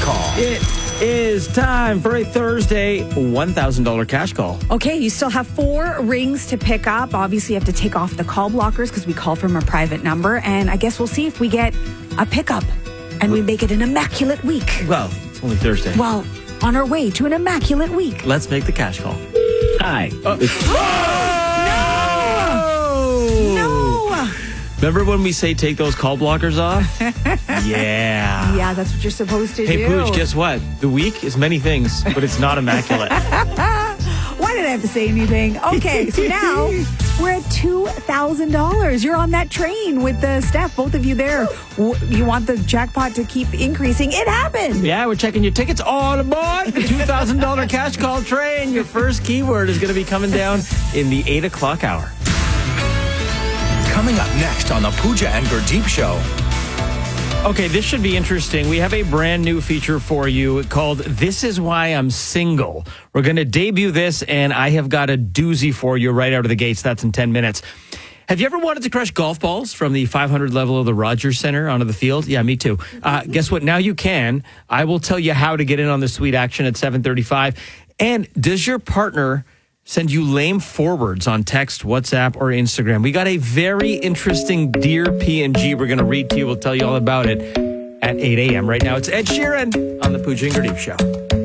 call. It is time for a Thursday $1,000 cash call. Okay, you still have 4 rings to pick up. Obviously, you have to take off the call blockers because we call from a private number. And I guess we'll see if we get a pickup and we make it an immaculate week. Well, it's only Thursday. Well, on our way to an immaculate week. Let's make the cash call. Hi. No! Remember when we say take those call blockers off? Yeah. Yeah, that's what you're supposed to do. Hey, Pooch, guess what? The week is many things, but it's not immaculate. Why did I have to say anything? Okay, so now we're at $2,000. You're on that train with Steph, both of you there. You want the jackpot to keep increasing. It happened. Yeah, we're checking your tickets. All aboard the $2,000 cash call train. Your first keyword is going to be coming down in the 8 o'clock hour. Coming up next on the Pooja and Gurdeep Show. Okay, this should be interesting. We have a brand new feature for you called This Is Why I'm Single. We're going to debut this, and I have got a doozy for you right out of the gates. That's in 10 minutes. Have you ever wanted to crush golf balls from the 500 level of the Rogers Center onto the field? Yeah, me too. Guess what? Now you can. I will tell you how to get in on the sweet action at 7:35. And does your partner send you lame forwards on text, WhatsApp, or Instagram? We got a very interesting Dear P&G we're going to read to you. We'll tell you all about it at 8 a.m. Right now, it's Ed Sheeran on the Pooja and Gurdeep Show.